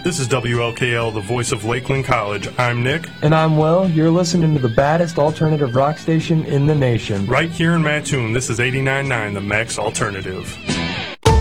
This is WLKL, the voice of Lakeland College. I'm Nick. And I'm Will. You're listening to the baddest alternative rock station in the nation. Right here in Mattoon, this is 89.9, the Max Alternative.